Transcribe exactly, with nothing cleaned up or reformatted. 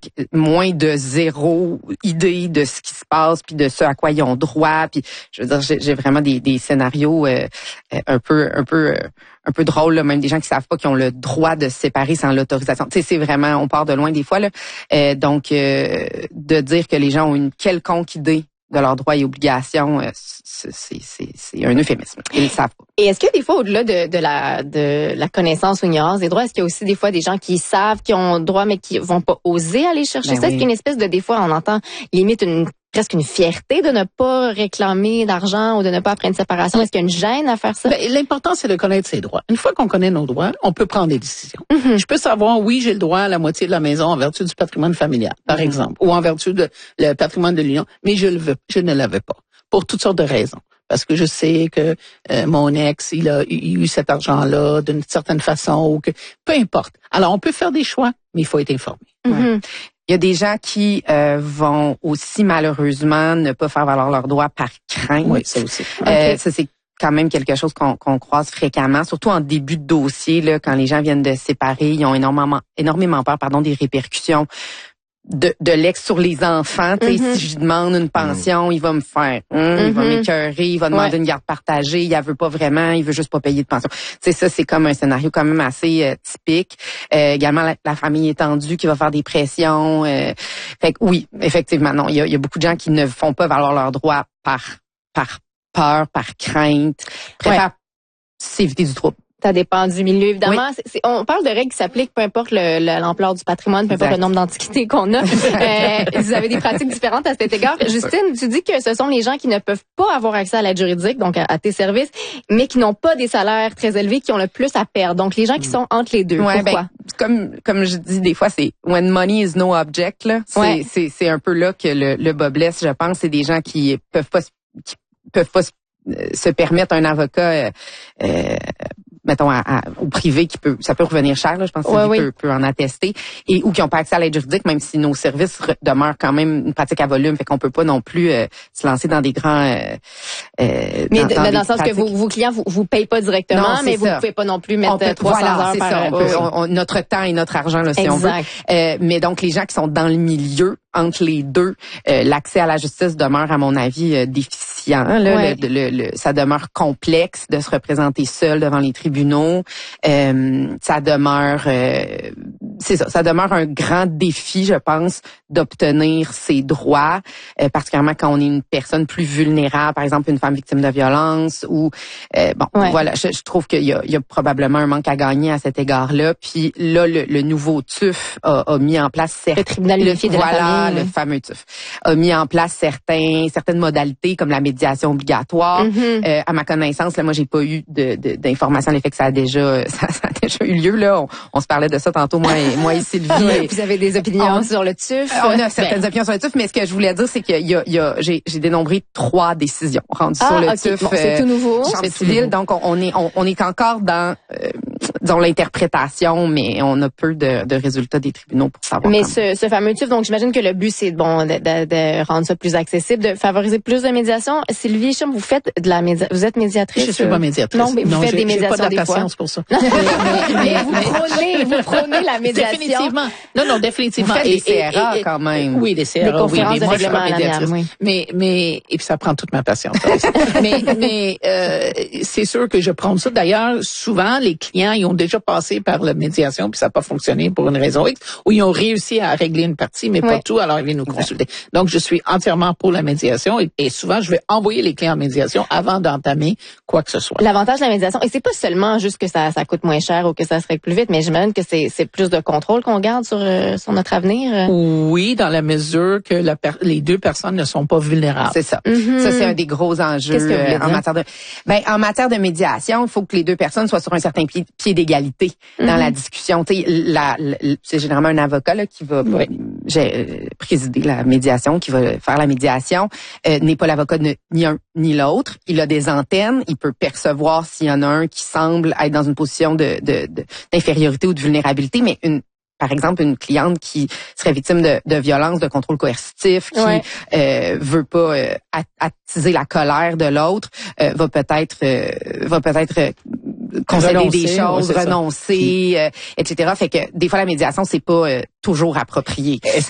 moins de zéro idée de ce qui se passe puis de ce à quoi ils ont droit. Puis je veux dire, j'ai, j'ai vraiment des, des scénarios euh, un peu un peu euh, un peu drôles, là, même des gens qui savent pas qu'ils ont le droit de se séparer sans l'autorisation. Tu sais, c'est vraiment, on part de loin des fois là. Euh, donc euh, de dire que les gens ont une quelconque idée de leurs droits et obligations, euh, c'est, c'est, c'est, c'est un euphémisme. Ils le savent pas. Et est-ce que des fois, au-delà de, de la de la connaissance ou ignorance des droits, est-ce qu'il y a aussi des fois des gens qui savent qu'ils ont droit mais qui vont pas oser aller chercher Ben ça? oui. Est-ce qu'il y a une espèce de, des fois, on entend limite une presque une fierté de ne pas réclamer d'argent ou de ne pas après une séparation? Est-ce qu'il y a une gêne à faire ça? Ben, l'important, c'est de connaître ses droits. Une fois qu'on connaît nos droits, on peut prendre des décisions. Mm-hmm. Je peux savoir, oui, j'ai le droit à la moitié de la maison en vertu du patrimoine familial, par mm-hmm. exemple, ou en vertu de le patrimoine de l'union, mais je le veux, je ne l'avais pas, pour toutes sortes de raisons. Parce que je sais que euh, mon ex, il a, il a eu cet argent-là d'une certaine façon, ou que peu importe. Alors, on peut faire des choix, mais il faut être informé. Mm-hmm. Il y a des gens qui euh, vont aussi malheureusement ne pas faire valoir leurs droits par crainte. Oui, ça aussi. Euh, okay. Ça, c'est quand même quelque chose qu'on, qu'on croise fréquemment, surtout en début de dossier, là, quand les gens viennent de se séparer, ils ont énormément, énormément peur, pardon, des répercussions de, de l'ex sur les enfants. Mm-hmm. Si je lui demande une pension, mm-hmm. il va me faire, hum, mm-hmm. il va m'écœurer, il va demander ouais. une garde partagée, il la veut pas vraiment, il veut juste pas payer de pension. T'sais, ça, c'est comme un scénario quand même assez euh, typique. Euh, également, la, la famille étendue qui va faire des pressions. Euh, fait que oui, effectivement, non, il y a, il y a beaucoup de gens qui ne font pas valoir leurs droits par par peur, par crainte, préfèrent ouais. s'éviter du trouble. Ça dépend du milieu, évidemment. Oui. C'est, c'est, on parle de règles qui s'appliquent peu importe le, le, l'ampleur du patrimoine, peu importe exact. Le nombre d'antiquités qu'on a. euh, vous avez des pratiques différentes à cet égard. Justine, tu dis que ce sont les gens qui ne peuvent pas avoir accès à l'aide juridique, donc à, à tes services, mais qui n'ont pas des salaires très élevés, qui ont le plus à perdre. Donc, les gens qui sont entre les deux. Ouais, pourquoi? Ben, comme comme je dis des fois, c'est when money is no object. Là. C'est, ouais. c'est, c'est un peu là que le, le bas blesse, je pense. C'est des gens qui peuvent pas qui peuvent pas se permettre un avocat euh, euh, mettons à, à, au privé qui peut ça peut revenir cher là, je pense que ouais, oui. peut, peut en attester, et ou qui n'ont pas accès à l'aide juridique, même si nos services re, demeurent quand même une pratique à volume, fait qu'on peut pas non plus euh, se lancer dans des grands euh, euh, mais dans, dans, dans, dans dans le sens pratiques. que vos, vos clients vous vous payent pas directement, non, mais ça. Vous pouvez pas non plus mettre peut, trois cents voilà, heures c'est par ça, on peut, on, on, notre temps et notre argent là, si exact. on veut. Euh, mais donc les gens qui sont dans le milieu entre les deux, euh, l'accès à la justice demeure à mon avis euh, déficient. Là, ouais. le, le, le, ça demeure complexe de se représenter seul devant les tribunaux. Euh, ça demeure, euh, c'est ça, ça demeure un grand défi, je pense, d'obtenir ses droits, euh, particulièrement quand on est une personne plus vulnérable, par exemple une femme victime de violence. Ou euh, bon, ouais. voilà, je, je trouve qu'il y a, il y a probablement un manque à gagner à cet égard-là. Puis là, le, le nouveau T U F a, a mis en place certains, le tribunal unifié de voilà, la famille. Le fameux T U F a mis en place certains, certaines modalités comme la médiation obligatoire. Mm-hmm. Euh, à ma connaissance, là, moi, j'ai pas eu de, de, d'informations à l'effet que ça a déjà, ça, ça a déjà eu lieu. Là, on, on se parlait de ça tantôt, moi et moi et Sylvie. Et vous avez des opinions on, sur le T U F. On a certaines ben. opinions sur le T U F, mais ce que je voulais dire, c'est qu'il y a, il y a, j'ai, j'ai dénombré trois décisions rendues ah, sur le okay. T U F. Bon, c'est tout nouveau. Chambre civile, donc on, on est, on, on est encore dans, euh, disons, l'interprétation, mais on a peu de, de résultats des tribunaux pour savoir. Mais ce, ce fameux T U F, donc j'imagine que le but c'est bon de, de, de rendre ça plus accessible, de favoriser plus de médiation. Sylvie Hicham, vous faites de la média, vous êtes médiatrice. Je suis pas médiatrice. Non, mais vous non, faites j'ai, des médiations j'ai pas de la des fois. patience pour ça. mais, mais, mais vous prônez, vous prônez la médiation. Définitivement. Non, non, définitivement. Vous faites des C R A et, et, quand même. Oui, des C R A. Des conférences oui, de moi, je suis règlement pas médiatrice. oui. Mais, mais, et puis ça prend toute ma patience. mais, mais, euh, c'est sûr que je prends ça. D'ailleurs, souvent, les clients, ils ont déjà passé par la médiation puis ça n'a pas fonctionné pour une raison X, ou ils ont réussi à régler une partie, mais oui. pas tout, alors ils viennent nous consulter. Donc, je suis entièrement pour la médiation et, et souvent, je vais envoyer les clients en médiation avant d'entamer quoi que ce soit. L'avantage de la médiation, et c'est pas seulement juste que ça, ça coûte moins cher ou que ça se règle plus vite, mais j'imagine que c'est, c'est plus de contrôle qu'on garde sur, euh, sur notre avenir. Oui, dans la mesure que la per- les deux personnes ne sont pas vulnérables. C'est ça. Mm-hmm. Ça, c'est un des gros enjeux Qu'est-ce que vous voulez en dire? matière de, ben, en matière de médiation, il faut que les deux personnes soient sur un certain pied, pied d'égalité mm-hmm. dans la discussion. Tu sais, la, la, c'est généralement un avocat là, qui va oui. j'ai, présider la médiation, qui va faire la médiation, euh, n'est pas l'avocat de, ni un ni l'autre. Il a des antennes, il peut percevoir s'il y en a un qui semble être dans une position de, de, de d'infériorité ou de vulnérabilité, mais une par exemple, une cliente qui serait victime de, de violence, de contrôle coercitif, qui ouais. euh, veut pas euh, attiser la colère de l'autre, euh, va peut-être euh, va peut-être euh, concéder renoncer, des choses, ouais, renoncer, euh, et cetera. Fait que des fois la médiation c'est pas euh, toujours approprié.